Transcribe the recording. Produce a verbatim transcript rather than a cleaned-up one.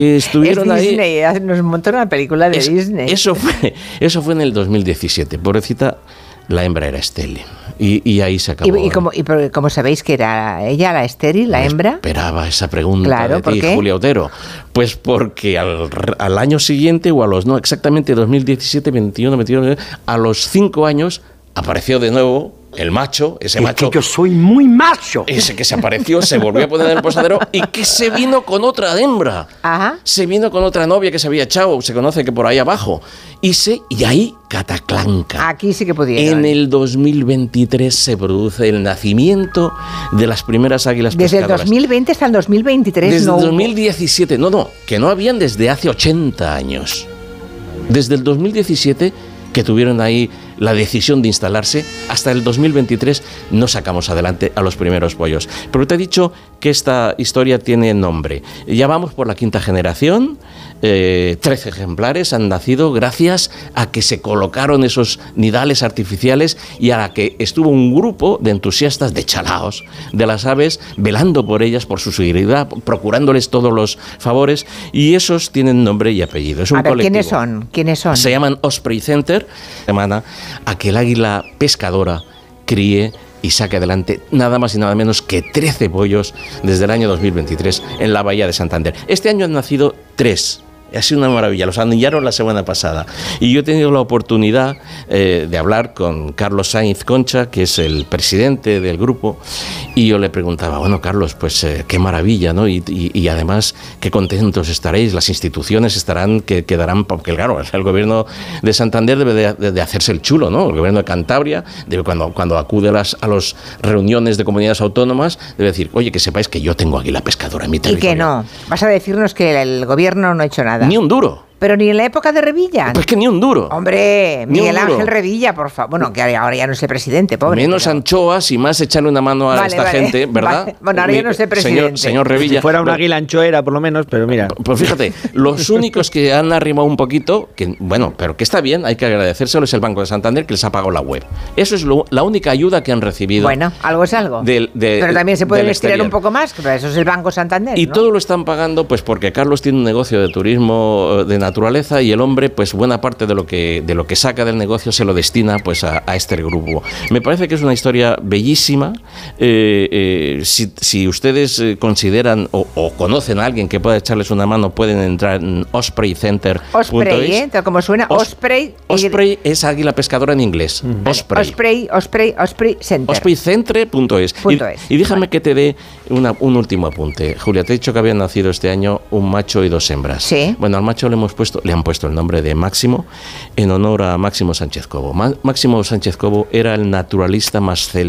Estuvieron es Disney, ahí. nos montó una película de es, Disney. Eso fue, eso fue en el dos mil diecisiete. Pobrecita, la hembra era estéril. Y, y ahí se acabó. ¿Y, y, como, y como sabéis que era ella la estéril, la Me hembra? Esperaba esa pregunta claro, de ¿por ti, qué? Julia Otero. Pues porque al, al año siguiente, o a los, no, exactamente dos mil diecisiete, veintiuno, veintiuno, a los cinco años, apareció de nuevo el macho, ese es macho. Que yo soy muy macho. Ese que se apareció, se volvió a poner en el posadero y que se vino con otra hembra. Ajá. Se vino con otra novia que se había echado, se conoce que por ahí abajo. Y, se, y ahí, cataclanca. Aquí sí que pudieron. En el dos mil veintitrés se produce el nacimiento de las primeras águilas desde pescadoras. Desde el dos mil veinte hasta el dos mil veintitrés. Desde no el dos mil diecisiete. No, no, que no habían desde hace ochenta años. Desde el dos mil diecisiete, que tuvieron ahí la decisión de instalarse, hasta el dos mil veintitrés no sacamos adelante a los primeros pollos. Pero te he dicho que esta historia tiene nombre. Ya vamos por la quinta generación, eh, trece ejemplares han nacido gracias a que se colocaron esos nidales artificiales y a la que estuvo un grupo de entusiastas, de chalaos, de las aves, velando por ellas, por su seguridad, procurándoles todos los favores, y esos tienen nombre y apellido. Es un a ver, colectivo. ¿quiénes son? ¿Quiénes son? Se llaman Osprey Center, semana a que el águila pescadora críe y saque adelante nada más y nada menos que trece pollos desde el año dos mil veintitrés en la Bahía de Santander. Este año han nacido tres. Ha sido una maravilla, los anillaron la semana pasada. Y yo he tenido la oportunidad eh, de hablar con Carlos Sainz Concha, que es el presidente del grupo, y yo le preguntaba, bueno, Carlos, pues eh, qué maravilla, ¿no? Y, y, y además, qué contentos estaréis, las instituciones estarán, que quedarán, porque claro, el gobierno de Santander debe de, de, de hacerse el chulo, ¿no? El gobierno de Cantabria, debe, cuando, cuando acude a las a los reuniones de comunidades autónomas, debe decir, oye, que sepáis que yo tengo aquí la pescadora en mi territorio. Y que no, vas a decirnos que el gobierno no ha hecho nada. Ni un duro. Pero ni en la época de Revilla. Pues que ni un duro. Hombre, Ni Miguel duro. Ángel Revilla, por favor. Bueno, que ahora ya no es el presidente, pobre. Menos pero... anchoas y más echarle una mano a vale, esta vale. gente, ¿verdad? Vale. Bueno, ahora ya no es el presidente. Señor, señor Revilla. Si fuera una lo, águila anchoera, por lo menos, pero mira. Pues fíjate, los únicos que han arrimado un poquito, que bueno, pero que está bien, hay que agradecérselo, es el Banco de Santander, que les ha pagado la web. Eso es lo, la única ayuda que han recibido. Bueno, algo es algo. Del, de, pero también se puede estirar exterior. un poco más, que para eso es el Banco Santander. Y ¿no? todo lo están pagando pues porque Carlos tiene un negocio de turismo de naturaleza y el hombre, pues buena parte de lo que de lo que saca del negocio se lo destina pues a, a este grupo. Me parece que es una historia bellísima. Eh, eh, si, si ustedes eh, consideran o, o conocen a alguien que pueda echarles una mano, pueden entrar en osprey center punto es. Osprey, ¿eh? Como suena, Os, Osprey. Osprey es águila pescadora en inglés. Mm. Osprey. Osprey, Osprey, Osprey Center. osprey centre punto es. Punto Y, es. y déjame Vale. que te dé una, un último apunte. Julia, te he dicho que habían nacido este año un macho y dos hembras. Sí. Bueno, al macho le hemos puesto, le han puesto el nombre de Máximo en honor a Máximo Sánchez Cobo. Má, Máximo Sánchez Cobo era el naturalista más célebre